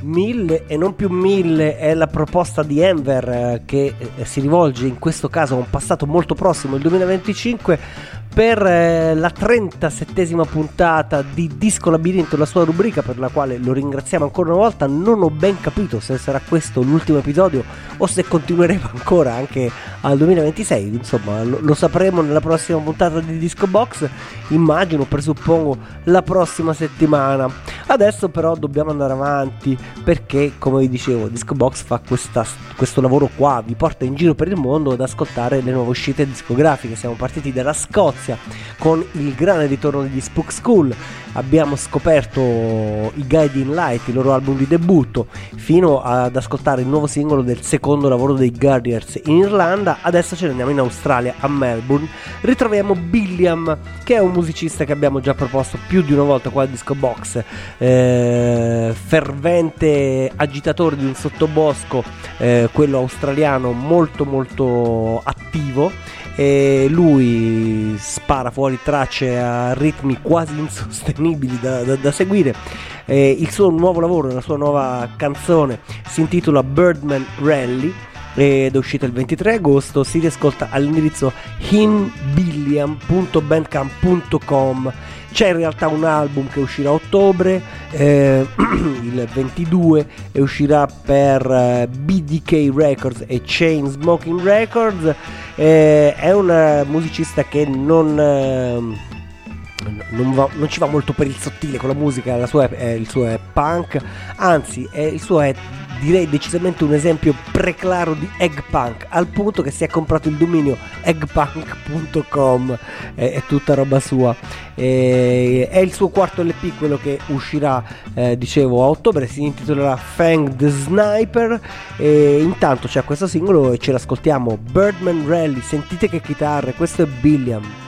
1000 e non più 1000 è la proposta di Enver, che si rivolge in questo caso a un passato molto prossimo, il 2025, per la 37esima puntata di Disco Labirinto, la sua rubrica, per la quale lo ringraziamo ancora una volta. Non ho ben capito se sarà questo l'ultimo episodio o se continueremo ancora anche al 2026, insomma lo sapremo nella prossima puntata di Disco Box, immagino, presuppongo la prossima settimana. Adesso però dobbiamo andare avanti, perché come vi dicevo Disco Box fa questo lavoro qua, vi porta in giro per il mondo ad ascoltare le nuove uscite discografiche. Siamo partiti dalla Scozia con il grande ritorno degli Spook School, abbiamo scoperto i Guiding Light, il loro album di debutto, fino ad ascoltare il nuovo singolo del secondo lavoro dei Guardians in Irlanda. Adesso ce ne andiamo in Australia, a Melbourne. Ritroviamo Billiam, che è un musicista che abbiamo già proposto più di una volta qua a Disco Box, fervente agitatore di un sottobosco, quello australiano, molto molto attivo, e lui spara fuori tracce a ritmi quasi insostenibili da seguire. Il suo nuovo lavoro, la sua nuova canzone si intitola Birdman Rally ed è uscita il 23 agosto. Si riascolta all'indirizzo hinbilliam.bandcamp.com. C'è in realtà un album che uscirà a ottobre, il 22, e uscirà per BDK Records e Chain Smoking Records. È un musicista che non ci va molto per il sottile con la musica, il suo è punk, anzi il suo è, direi, decisamente un esempio preclaro di egg punk, al punto che si è comprato il dominio eggpunk.com, è tutta roba sua. È il suo quarto LP, quello che uscirà dicevo a ottobre, si intitolerà Fang the Sniper, e intanto c'è questo singolo e ce l'ascoltiamo, Birdman Rally. Sentite che chitarre, questo è Billiam.